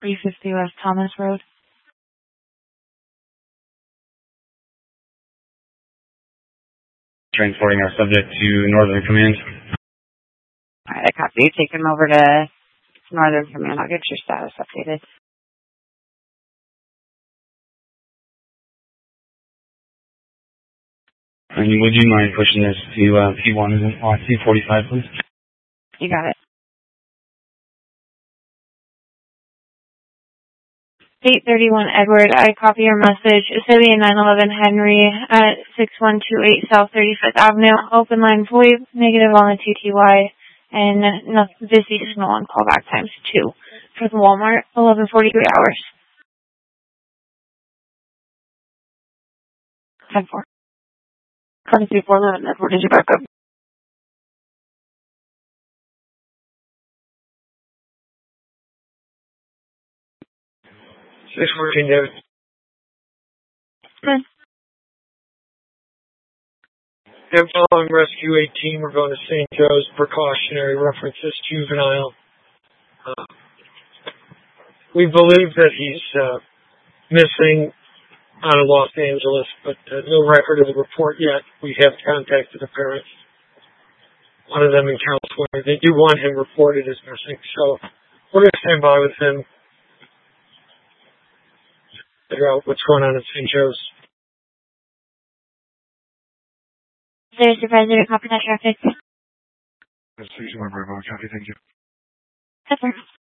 350 West Thomas Road. Transporting our subject to Northern Command. Alright, I copy. Take him over to Northern Command. I'll get your status updated. And would you mind pushing this to P1 and C45, please? You got it. 831 Edward, I copy your message. Civilian 911 Henry at 6128 South 35th Avenue. Open line void, negative on the TTY, and busy signal on callback times 2 for the Walmart, 11:43 hours. 10-4. Courtesy 411 Edward, did you back up? Six working there. Good. And following Rescue 18, we're going to St. Joe's. Precautionary references juvenile. We believe that he's missing out of Los Angeles, but no record of the report yet. We have contacted the parents. One of them in California. They do want him reported as missing, so we're going to stand by with him. Figure out what's going on at St. Joe's. There's the president, copy that traffic. That's 61 Bravo, copy, thank you. That's